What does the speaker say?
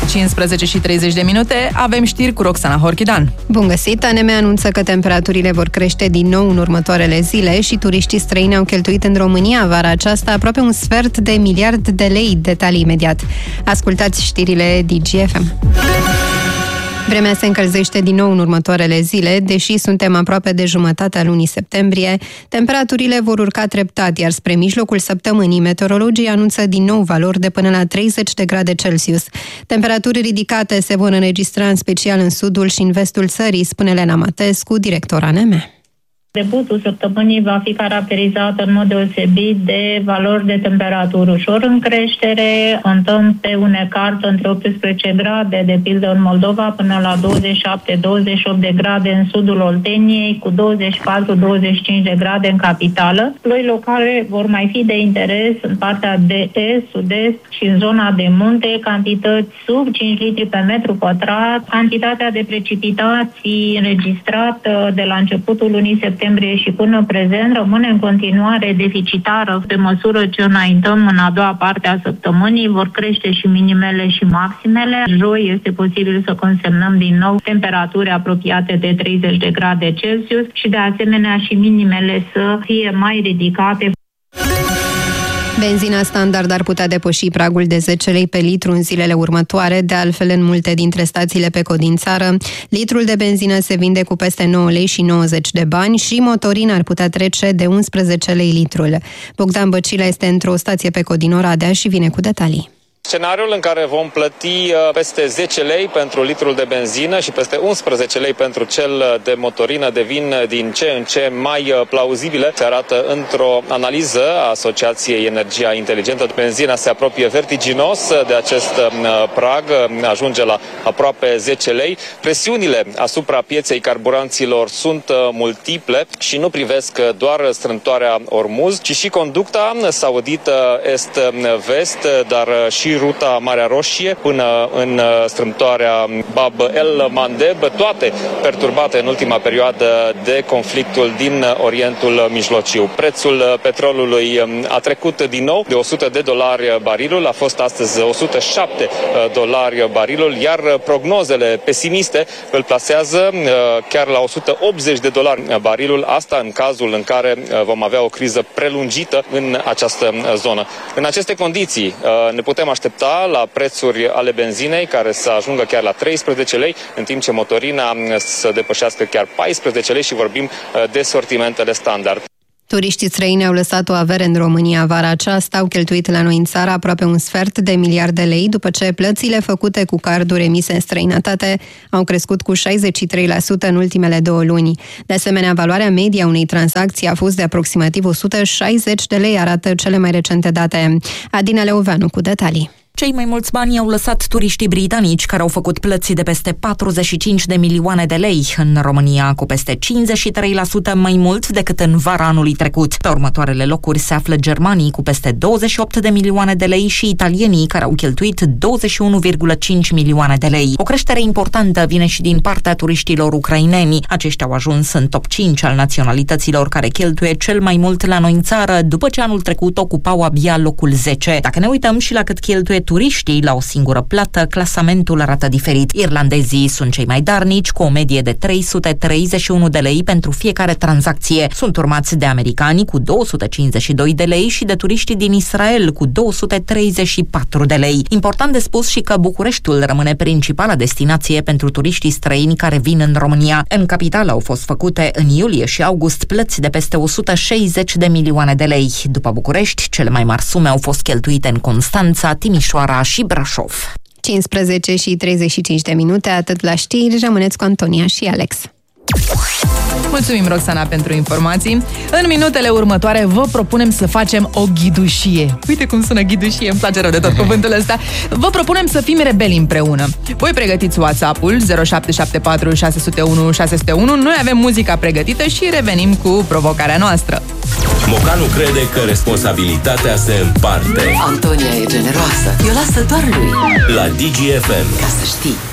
15 și 30 de minute, avem știri cu Roxana Horchidan. Bun găsit! ANM anunță că temperaturile vor crește din nou în următoarele zile și turiștii străini au cheltuit în România vara aceasta aproape 1/2 de miliard de lei. Detalii imediat. Ascultați știrile DGFM. Vremea se încălzește din nou în următoarele zile, deși suntem aproape de jumătatea lunii septembrie. Temperaturile vor urca treptat, iar spre mijlocul săptămânii, meteorologii anunță din nou valori de până la 30 de grade Celsius. Temperaturi ridicate se vor înregistra în special în sudul și în vestul țării, spune Elena Matescu, director ANM. Debutul săptămânii va fi caracterizat în mod deosebit de valori de temperatură ușor în creștere. Contăm pe un ecart între 18 grade, de pildă în Moldova, până la 27-28 de grade în sudul Olteniei, cu 24-25 de grade în capitală. Ploi locale vor mai fi de interes în partea de est, sud-est și în zona de munte, cantități sub 5 litri pe metru pătrat. Cantitatea de precipitații înregistrată de la începutul lunii septembrie și până prezent rămâne în continuare deficitară. Pe măsură ce înaintăm în a doua parte a săptămânii, vor crește și minimele și maximele. Joi este posibil să consemnăm din nou temperaturi apropiate de 30 de grade Celsius și de asemenea și minimele să fie mai ridicate. Benzina standard ar putea depăși pragul de 10 lei pe litru în zilele următoare, de altfel în multe dintre stațiile PECO din țară. Litrul de benzină se vinde cu peste 9 lei și 90 de bani și motorina ar putea trece de 11 lei litrul. Bogdan Băcilă este într-o stație PECO din Oradea și vine cu detalii. Scenariul în care vom plăti peste 10 lei pentru litrul de benzină și peste 11 lei pentru cel de motorină devin din ce în ce mai plauzibile. Se arată într-o analiză a Asociației Energia Inteligentă. Benzina se apropie vertiginos de acest prag, ajunge la aproape 10 lei. Presiunile asupra pieței carburanților sunt multiple și nu privesc doar strâmtoarea Ormuz, ci și conducta saudită est-vest, dar și ruta Marea Roșie până în strâmtoarea Bab el Mandeb, toate perturbate în ultima perioadă de conflictul din Orientul Mijlociu. Prețul petrolului a trecut din nou de $100 barilul, a fost astăzi $107 barilul, iar prognozele pesimiste îl plasează chiar la $180 barilul, asta în cazul în care vom avea o criză prelungită în această zonă. În aceste condiții ne putem aștepta la prețuri ale benzinei care să ajungă chiar la 13 lei, în timp ce motorina să depășească chiar 14 lei și vorbim de sortimentele standard. Turiștii străini au lăsat o avere în România vara aceasta, au cheltuit la noi în țară aproape 1/2 de miliard de lei, după ce plățile făcute cu carduri emise în străinătate au crescut cu 63% în ultimele 2 luni. De asemenea, valoarea medie a unei tranzacții a fost de aproximativ 160 de lei, arată cele mai recente date. Adina Leoveanu cu detalii. Cei mai mulți bani au lăsat turiștii britanici, care au făcut plăți de peste 45 de milioane de lei în România, cu peste 53% mai mult decât în vara anului trecut. Pe următoarele locuri se află germanii, cu peste 28 de milioane de lei, și italienii, care au cheltuit 21,5 milioane de lei. O creștere importantă vine și din partea turiștilor ucraineni. Aceștia au ajuns în top 5 al naționalităților care cheltuie cel mai mult la noi în țară, după ce anul trecut ocupau abia locul 10. Dacă ne uităm și la cât cheltuie turiștii la o singură plată, clasamentul arată diferit. Irlandezii sunt cei mai darnici, cu o medie de 331 de lei pentru fiecare tranzacție. Sunt urmați de americani cu 252 de lei și de turiștii din Israel cu 234 de lei. Important de spus și că Bucureștiul rămâne principala destinație pentru turiștii străini care vin în România. În capitală au fost făcute în iulie și august plăți de peste 160 de milioane de lei. După București, cele mai mari sume au fost cheltuite în Constanța, Timișoara și Brașov. 15 și 35 de minute, atât la știri, rămâneți cu Antonia și Alex. Mulțumim, Roxana, pentru informații. În minutele următoare vă propunem să facem o ghidușie. Uite cum sună ghidușie, îmi place rău de tot cuvântul ăsta. Vă propunem să fim rebeli împreună. Voi pregătiți WhatsApp-ul 0774 601 601. Noi avem muzica pregătită și revenim cu provocarea noastră. Mocanu crede că responsabilitatea se împarte. Antonia e generoasă. Eu lasă doar lui. La DGFM. Ca să știi.